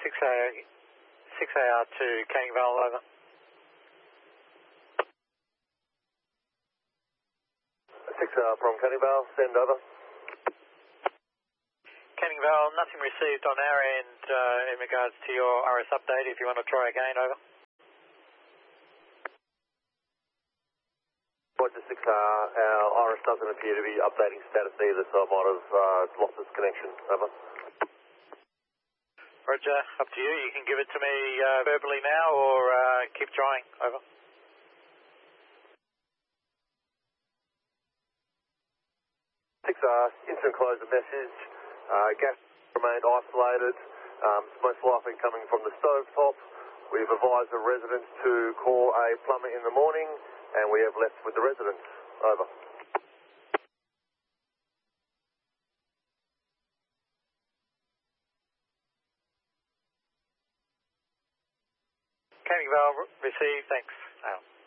6AR to Canning Vale, over. 6AR from Canning Vale, send over. Canning Vale, nothing received on our end in regards to your RS update. If you want to try again, over. Roger 6AR, our RS doesn't appear to be updating status either, so I might have lost this connection, over. Roger, up to you. You can give it to me verbally now or keep trying, over. Instant closure message. Gas remained isolated. It's most likely coming from the stove top. We've advised the residents to call a plumber in the morning, and we have left with the residents. Over. Canning Vale, received, thanks. Out.